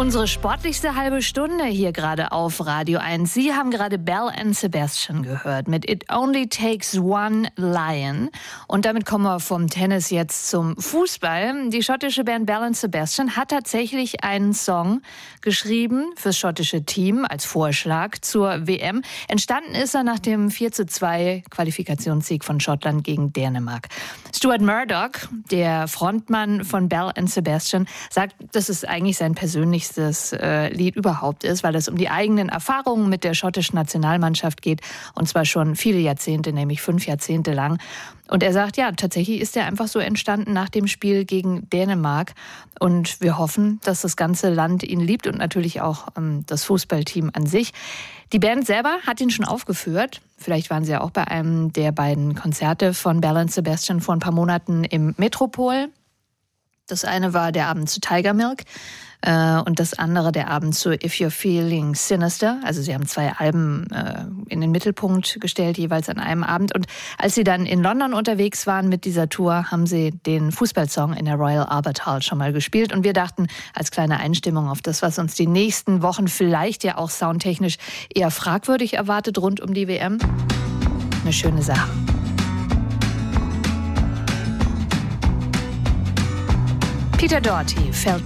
Unsere sportlichste halbe Stunde hier gerade auf Radio 1. Sie haben gerade Belle and Sebastian gehört mit It Only Takes One Lion. Und damit kommen wir vom Tennis jetzt zum Fußball. Die schottische Band Belle and Sebastian hat tatsächlich einen Song geschrieben fürs schottische Team als Vorschlag zur WM. Entstanden ist er nach dem 4:2 Qualifikationssieg von Schottland gegen Dänemark. Stuart Murdoch, der Frontmann von Belle and Sebastian, sagt, dass es eigentlich sein persönlichstes Lied überhaupt ist, weil es um die eigenen Erfahrungen mit der schottischen Nationalmannschaft geht, und zwar schon viele Jahrzehnte, nämlich 5 Jahrzehnte lang. Und er sagt, ja, tatsächlich ist er einfach so entstanden nach dem Spiel gegen Dänemark. Und wir hoffen, dass das ganze Land ihn liebt und natürlich auch das Fußballteam an sich. Die Band selber hat ihn schon aufgeführt. Vielleicht waren Sie ja auch bei einem der beiden Konzerte von Belle and Sebastian vor ein paar Monaten im Metropol. Das eine war der Abend zu Tiger Milk und das andere der Abend zu If You're Feeling Sinister. Also sie haben 2 Alben in den Mittelpunkt gestellt, jeweils an einem Abend. Und als sie dann in London unterwegs waren mit dieser Tour, haben sie den Fußballsong in der Royal Albert Hall schon mal gespielt. Und wir dachten, als kleine Einstimmung auf das, was uns die nächsten Wochen vielleicht ja auch soundtechnisch eher fragwürdig erwartet rund um die WM, eine schöne Sache. Peter Doherty fällt